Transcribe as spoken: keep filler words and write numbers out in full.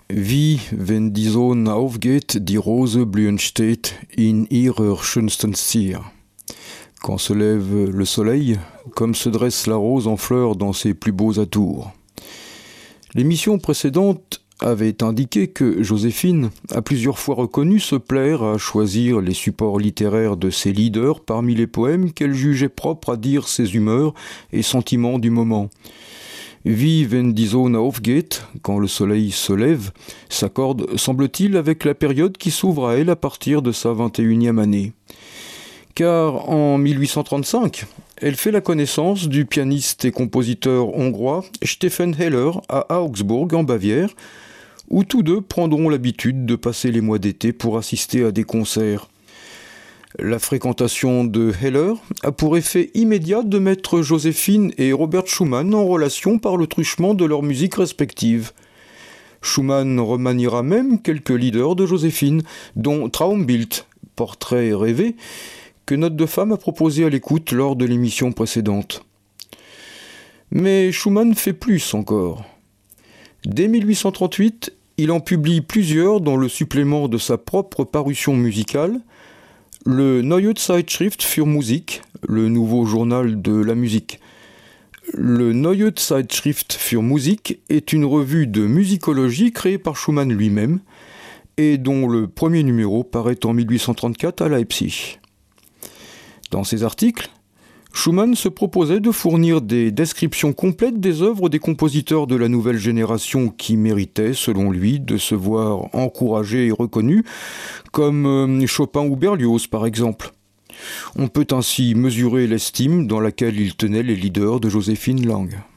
Wie, wenn die Sonne aufgeht, die Rose blühen steht in ihrer schönsten Zier. Quand se lève le soleil, comme se dresse la rose en fleurs dans ses plus beaux atours. L'émission précédente avait indiqué que Joséphine a plusieurs fois reconnu se plaire à choisir les supports littéraires de ses leaders parmi les poèmes qu'elle jugeait propres à dire ses humeurs et sentiments du moment. Wie wenn die Sonne aufgeht, quand le soleil se lève, s'accorde, semble-t-il, avec la période qui s'ouvre à elle à partir de sa vingt et unième année. Car en mille huit cent trente-cinq, elle fait la connaissance du pianiste et compositeur hongrois Stephen Heller à Augsbourg en Bavière, où tous deux prendront l'habitude de passer les mois d'été pour assister à des concerts. La fréquentation de Heller a pour effet immédiat de mettre Joséphine et Robert Schumann en relation par le truchement de leurs musiques respectives. Schumann remaniera même quelques leaders de Joséphine, dont Traumbild, portrait rêvé, que Note de Femme a proposé à l'écoute lors de l'émission précédente. Mais Schumann fait plus encore. Dès mille huit cent trente-huit, il en publie plusieurs dans le supplément de sa propre parution musicale, le Neue Zeitschrift für Musik, le nouveau journal de la musique. Le Neue Zeitschrift für Musik est une revue de musicologie créée par Schumann lui-même et dont le premier numéro paraît en mille huit cent trente-quatre à Leipzig. Dans ses articles, Schumann se proposait de fournir des descriptions complètes des œuvres des compositeurs de la nouvelle génération qui méritaient, selon lui, de se voir encouragés et reconnus, comme Chopin ou Berlioz par exemple. On peut ainsi mesurer l'estime dans laquelle il tenait les leaders de Joséphine Lang.